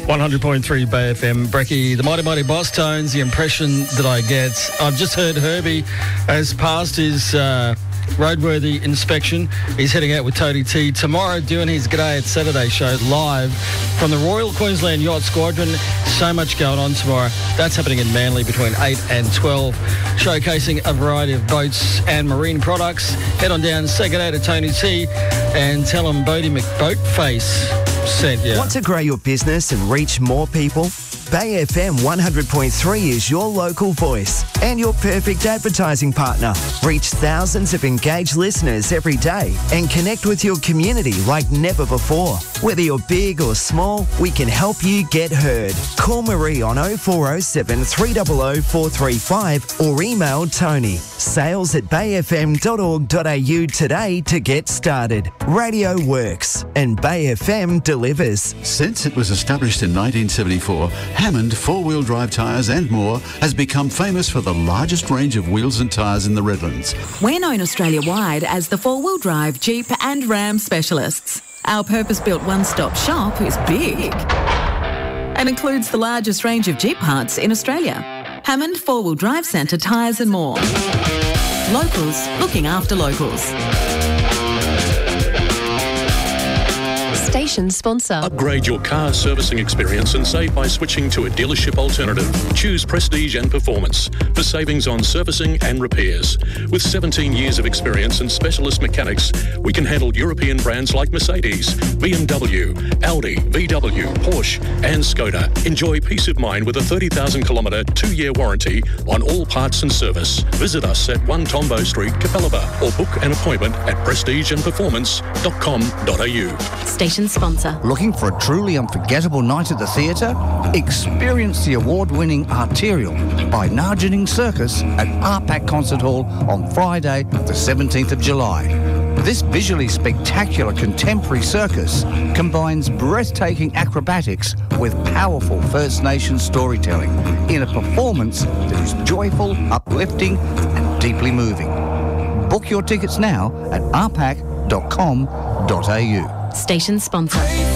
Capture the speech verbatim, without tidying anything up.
one hundred point three Bay F M. Brecky, the Mighty Mighty Boss Tones, the impression that I get. I've just heard Herbie has passed his uh, roadworthy inspection. He's heading out with Tony T tomorrow, doing his G'day It's Saturday show live from the Royal Queensland Yacht Squadron. So much going on tomorrow. That's happening in Manly between eight and twelve, showcasing a variety of boats and marine products. Head on down, say g'day to Tony T and tell him Bodie McBoatface sent you. Want to grow your business and reach more people? Bay F M one hundred point three is your local voice and your perfect advertising partner. Reach thousands of engaged listeners every day and connect with your community like never before. Whether you're big or small, we can help you get heard. Call Marie on oh four oh seven, three hundred, four three five or email Tony. Sales at bay f m dot org dot a u today to get started. Radio works and Bay F M delivers. Since it was established in nineteen seventy-four, Hammond four-wheel drive tyres and more has become famous for the largest range of wheels and tyres in the Redlands. We're known Australia-wide as the four-wheel drive, Jeep and Ram specialists. Our purpose-built one-stop shop is big and includes the largest range of Jeep parts in Australia. Hammond Four-Wheel Drive Centre tyres and more. Locals looking after locals. Station sponsor. Upgrade your car servicing experience and save by switching to a dealership alternative. Choose Prestige and Performance for savings on servicing and repairs. With seventeen years of experience and specialist mechanics, we can handle European brands like Mercedes, B M W, Audi, V W, Porsche and Skoda. Enjoy peace of mind with a thirty thousand kilometre two-year warranty on all parts and service. Visit us at one Tombo Street, Capalaba, or book an appointment at prestige and performance dot com dot a u. Station sponsor. Looking for a truly unforgettable night at the theatre? Experience the award-winning Arterial by Nargening Circus at R PAC Concert Hall on Friday, the seventeenth of July. This visually spectacular contemporary circus combines breathtaking acrobatics with powerful First Nations storytelling in a performance that is joyful, uplifting and deeply moving. Book your tickets now at r pac dot com dot a u. Station sponsor.